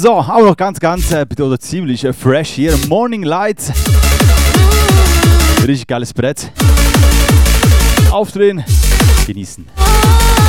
So, aber noch ganz, oder ziemlich fresh hier. Morning Lights. Richtig geiles Brett. Aufdrehen, genießen.